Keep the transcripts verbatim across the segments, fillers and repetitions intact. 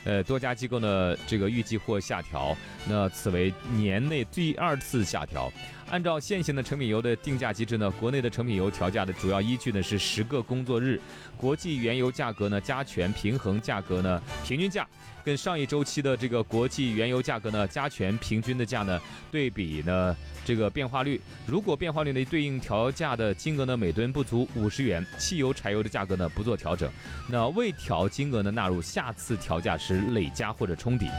呃，多家机构呢这个预计或下调，那此为年内第二次下调。按照现行的成品油的定价机制呢，国内的成品油调价的主要依据呢是十个工作日，国际原油价格呢加权平衡价格呢平均价，跟上一周期的这个国际原油价格呢加权平均的价呢对比呢这个变化率，如果变化率呢对应调价的金额呢每吨不足五十元，汽油柴油的价格呢不做调整，那未调金额呢纳入下次调价时累加或者冲抵。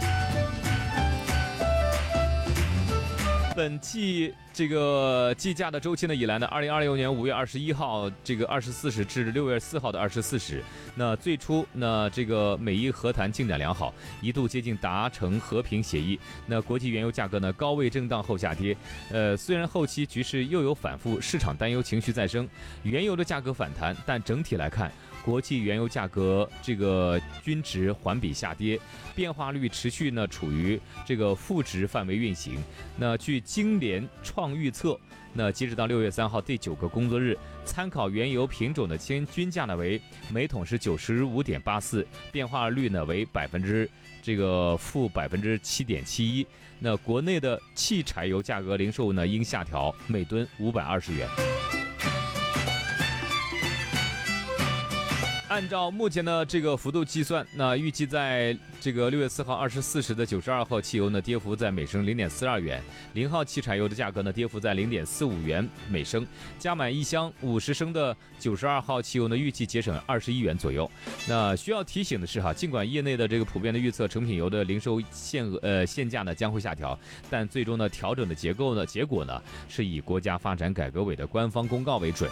本季这个计价的周期呢以来呢，二零二六年五月二十一号这个二十四时至六月四号的二十四时，那最初那这个美伊和谈进展良好，一度接近达成和平协议。那国际原油价格呢高位震荡后下跌，呃，虽然后期局势又有反复，市场担忧情绪再生，原油的价格反弹，但整体来看，国际原油价格这个均值环比下跌，变化率持续呢处于这个负值范围运行。那据经联创预测，那截止到六月三号第九个工作日，参考原油品种的均均价呢为每桶是九十五点八四，变化率呢为百分之这个负百分之七点七一。那国内的汽柴油价格零售呢应下调每吨五百二十元。按照目前的这个幅度计算，那预计在这个六月四号二十四时的九十二号汽油呢，跌幅在每升零点四二元；零号汽柴油的价格呢，跌幅在零点四五元每升。加满一箱五十升的九十二号汽油呢，预计节省二十一元左右。那需要提醒的是哈，尽管业内的这个普遍的预测，成品油的零售限额呃限价呢将会下调，但最终呢调整的结构呢结果呢是以国家发展改革委的官方公告为准。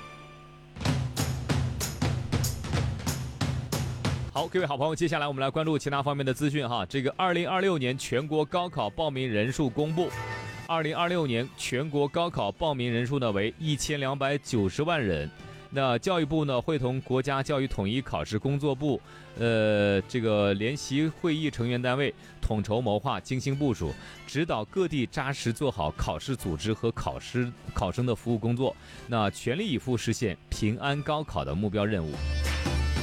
好，各位好朋友，接下来我们来关注其他方面的资讯哈。这个二零二六年全国高考报名人数公布，二零二六年全国高考报名人数呢为一千两百九十万人。那教育部呢会同国家教育统一考试工作部，呃，这个联席会议成员单位统筹谋划、精心部署，指导各地扎实做好考试组织和考试考生的服务工作，那全力以赴实现平安高考的目标任务。